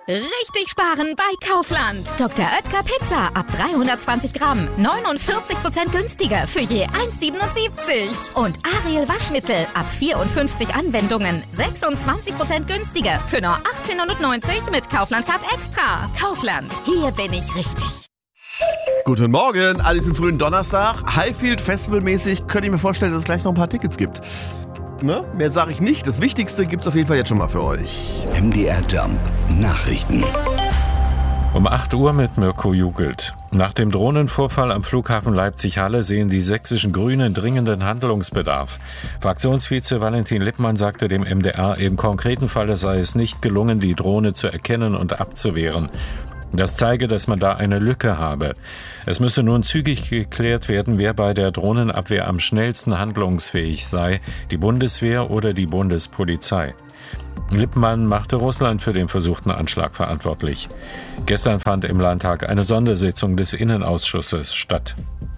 Richtig sparen bei Kaufland. Dr. Oetker Pizza ab 320 Gramm. 49% günstiger für je 1,77. Und Ariel Waschmittel ab 54 Anwendungen. 26% günstiger für nur 18,90 mit Kaufland-Card Extra. Kaufland, hier bin ich richtig. Guten Morgen, an diesem frühen Donnerstag. Highfield Festival-mäßig könnte ich mir vorstellen, dass es gleich noch ein paar Tickets gibt. Ne? Mehr sage ich nicht. Das Wichtigste gibt es auf jeden Fall jetzt schon mal für euch. MDR Jump Nachrichten. Um 8 Uhr mit Mirko Jugelt. Nach dem Drohnenvorfall am Flughafen Leipzig-Halle sehen die sächsischen Grünen dringenden Handlungsbedarf. Fraktionsvize Valentin Lippmann sagte dem MDR, im konkreten Fall sei es nicht gelungen, die Drohne zu erkennen und abzuwehren. Das zeige, dass man da eine Lücke habe. Es müsse nun zügig geklärt werden, wer bei der Drohnenabwehr am schnellsten handlungsfähig sei, die Bundeswehr oder die Bundespolizei. Lippmann machte Russland für den versuchten Anschlag verantwortlich. Gestern fand im Landtag eine Sondersitzung des Innenausschusses statt.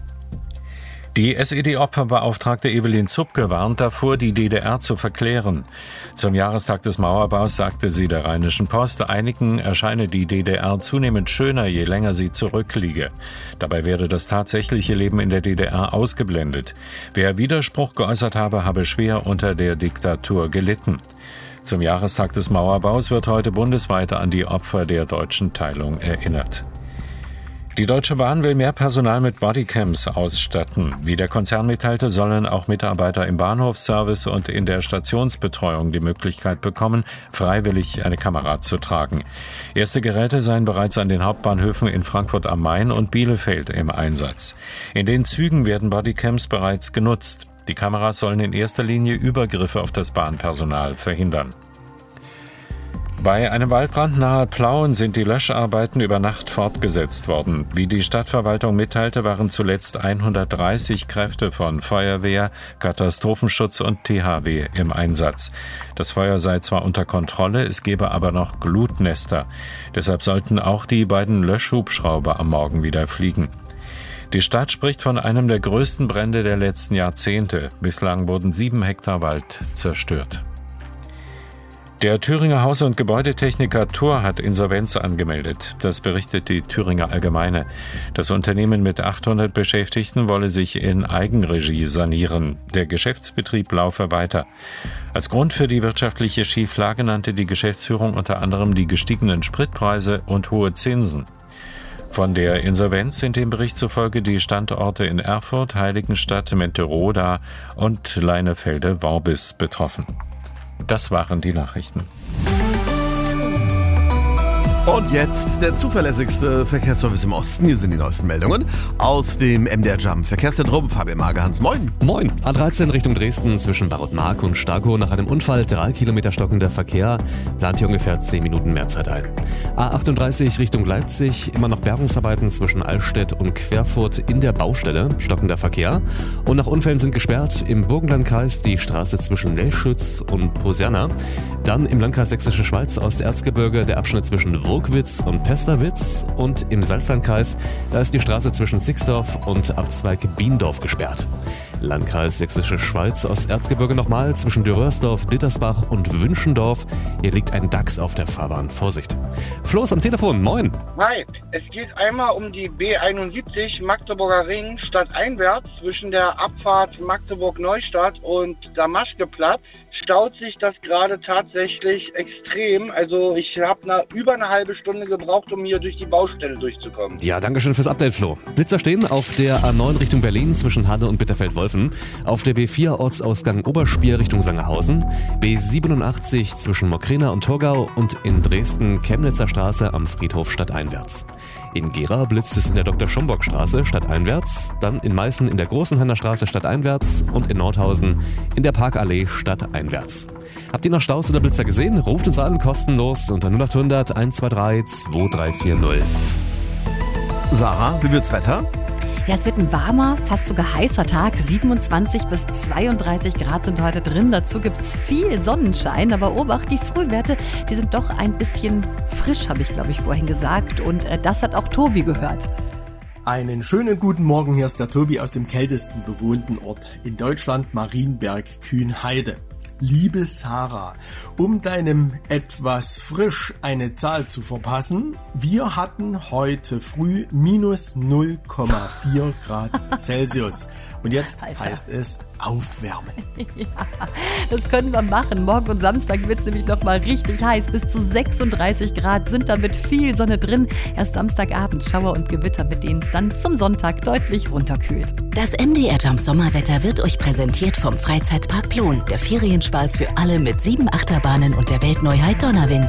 Die SED-Opferbeauftragte Evelyn Zupke warnt davor, die DDR zu verklären. Zum Jahrestag des Mauerbaus sagte sie der Rheinischen Post, einigen erscheine die DDR zunehmend schöner, je länger sie zurückliege. Dabei werde das tatsächliche Leben in der DDR ausgeblendet. Wer Widerspruch geäußert habe schwer unter der Diktatur gelitten. Zum Jahrestag des Mauerbaus wird heute bundesweit an die Opfer der deutschen Teilung erinnert. Die Deutsche Bahn will mehr Personal mit Bodycams ausstatten. Wie der Konzern mitteilte, sollen auch Mitarbeiter im Bahnhofsservice und in der Stationsbetreuung die Möglichkeit bekommen, freiwillig eine Kamera zu tragen. Erste Geräte seien bereits an den Hauptbahnhöfen in Frankfurt am Main und Bielefeld im Einsatz. In den Zügen werden Bodycams bereits genutzt. Die Kameras sollen in erster Linie Übergriffe auf das Bahnpersonal verhindern. Bei einem Waldbrand nahe Plauen sind die Löscharbeiten über Nacht fortgesetzt worden. Wie die Stadtverwaltung mitteilte, waren zuletzt 130 Kräfte von Feuerwehr, Katastrophenschutz und THW im Einsatz. Das Feuer sei zwar unter Kontrolle, es gebe aber noch Glutnester. Deshalb sollten auch die beiden Löschhubschrauber am Morgen wieder fliegen. Die Stadt spricht von einem der größten Brände der letzten Jahrzehnte. Bislang wurden 7 Hektar Wald zerstört. Der Thüringer Haus- und Gebäudetechniker Thur hat Insolvenz angemeldet. Das berichtet die Thüringer Allgemeine. Das Unternehmen mit 800 Beschäftigten wolle sich in Eigenregie sanieren. Der Geschäftsbetrieb laufe weiter. Als Grund für die wirtschaftliche Schieflage nannte die Geschäftsführung unter anderem die gestiegenen Spritpreise und hohe Zinsen. Von der Insolvenz sind dem Bericht zufolge die Standorte in Erfurt, Heiligenstadt, Menteroda und Leinefelde-Worbis betroffen. Das waren die Nachrichten. Und jetzt der zuverlässigste Verkehrsservice im Osten. Hier sind die neuesten Meldungen aus dem MDR Jump Verkehrszentrum. Fabian Magerhans, moin. Moin. A13 Richtung Dresden zwischen Barotmark und Starkow nach einem Unfall 3 Kilometer stockender Verkehr. Plant hier ungefähr 10 Minuten Mehrzeit ein. A38 Richtung Leipzig, immer noch Bergungsarbeiten zwischen Allstedt und Querfurt in der Baustelle. Stockender Verkehr. Und nach Unfällen sind gesperrt im Burgenlandkreis die Straße zwischen Lelschütz und Poserna. Dann im Landkreis Sächsische Schweiz Osterzgebirge der Abschnitt zwischen Wurkwitz und Pesterwitz und im Salzlandkreis, da ist die Straße zwischen Sixdorf und Abzweig Biendorf gesperrt. Landkreis Sächsische Schweiz Osterzgebirge nochmal zwischen Dürrörsdorf, Dittersbach und Wünschendorf. Hier liegt ein Dachs auf der Fahrbahn. Vorsicht. Flo ist am Telefon. Moin. Hi. Es geht einmal um die B71 Magdeburger Ring stadteinwärts zwischen der Abfahrt Magdeburg-Neustadt und Damaschkeplatz. Staut sich das gerade tatsächlich extrem. Also ich habe über eine halbe Stunde gebraucht, um hier durch die Baustelle durchzukommen. Ja, danke schön fürs Update, Flo. Blitzer stehen auf der A9 Richtung Berlin zwischen Halle und Bitterfeld-Wolfen, auf der B4 Ortsausgang Oberspier Richtung Sangerhausen, B87 zwischen Mokrena und Torgau und in Dresden Chemnitzer Straße am Friedhof stadteinwärts. In Gera blitzt es in der Dr. Schomburg-Straße stadteinwärts, dann in Meißen in der Großenhainer Straße stadteinwärts und in Nordhausen in der Parkallee stadteinwärts. Habt ihr noch Staus oder Blitzer gesehen? Ruft uns an, kostenlos unter 0800 123 2340. Sarah, wie wird's Wetter? Ja, es wird ein warmer, fast sogar heißer Tag. 27 bis 32 Grad sind heute drin. Dazu gibt's viel Sonnenschein. Aber Obacht, die Frühwerte, die sind doch ein bisschen frisch, habe ich, glaube ich, vorhin gesagt. Und das hat auch Tobi gehört. Einen schönen guten Morgen, hier ist der Tobi aus dem kältesten bewohnten Ort in Deutschland, Marienberg-Kühnheide. Liebe Sarah, um deinem etwas frisch eine Zahl zu verpassen, wir hatten heute früh minus 0,4 Grad Celsius. Und jetzt heißt es aufwärmen. Ja, das können wir machen. Morgen und Samstag wird es nämlich noch mal richtig heiß. Bis zu 36 Grad sind da mit viel Sonne drin. Erst Samstagabend Schauer und Gewitter, mit denen es dann zum Sonntag deutlich runterkühlt. Das MDR Jump Sommerwetter wird euch präsentiert vom Freizeitpark Plon. Der Ferienspaß für alle mit 7 Achterbahnen und der Weltneuheit Donnerwind.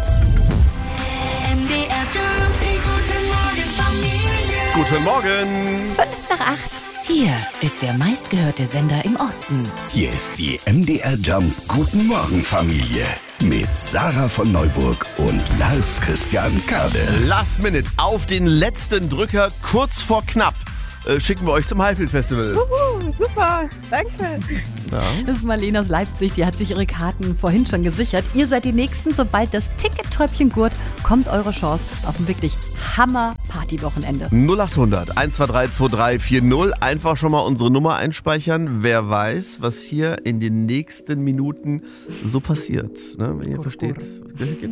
MDR Jump, die guten Morgen Familie. Guten Morgen. 7:55. Hier ist der meistgehörte Sender im Osten. Hier ist die MDR Jump Guten Morgen Familie mit Sarah von Neuburg und Lars Christian Kade. Last Minute auf den letzten Drücker, kurz vor knapp. Schicken wir euch zum Highfield Festival. Super, danke. Ja. Das ist Marlene aus Leipzig, die hat sich ihre Karten vorhin schon gesichert. Ihr seid die Nächsten, sobald das Ticket-Tröpfchen gurt, kommt eure Chance auf ein wirklich Hammer-Party-Wochenende. 0800 123 2340. Einfach schon mal unsere Nummer einspeichern. Wer weiß, was hier in den nächsten Minuten so passiert. Ne? Wenn ihr versteht. Genau.